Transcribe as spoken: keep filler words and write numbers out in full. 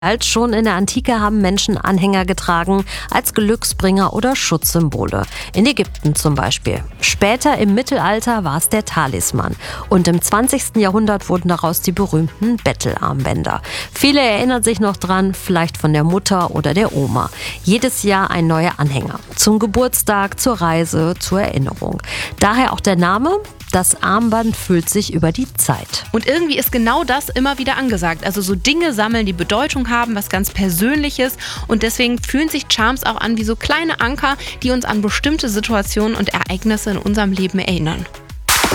Als schon in der Antike haben Menschen Anhänger getragen als Glücksbringer oder Schutzsymbole. In Ägypten zum Beispiel. Später im Mittelalter war es der Talisman. Und im zwanzigsten Jahrhundert wurden daraus die berühmten Bettelarmbänder. Viele erinnern sich noch dran, vielleicht von der Mutter oder der Oma. Jedes Jahr ein neuer Anhänger. Zum Geburtstag, zur Reise, zur Erinnerung. Daher auch der Name. Das Armband füllt sich über die Zeit. Und irgendwie ist genau das immer wieder angesagt. Also so Dinge sammeln, die Bedeutung haben, was ganz Persönliches. Und deswegen fühlen sich Charms auch an wie so kleine Anker, die uns an bestimmte Situationen und Ereignisse in unserem Leben erinnern.